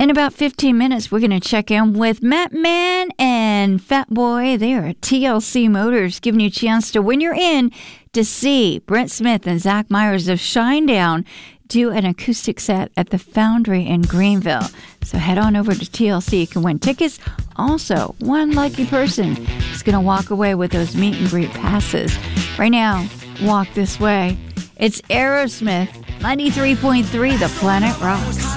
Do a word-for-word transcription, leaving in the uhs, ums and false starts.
In about fifteen minutes, we're going to check in with Matt Man and Fat Boy. They are at T L C Motors, giving you a chance to win your in to see Brent Smith and Zach Myers of Shinedown do an acoustic set at the Foundry in Greenville. So head on over to T L C. You can win tickets. Also, one lucky person is going to walk away with those meet and greet passes. Right now, walk this way. It's Aerosmith, ninety-three point three The Planet Rocks.